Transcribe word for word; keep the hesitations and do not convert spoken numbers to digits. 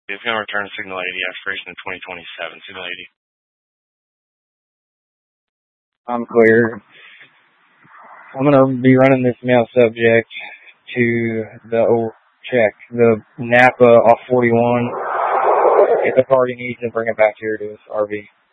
It's going to return Signal eighty, expiration in twenty twenty-seven. Signal eighty. I'm clear. I'm going to be running this mail subject to the old check, the Napa off forty-one. If the party needs to bring it back here to his R V.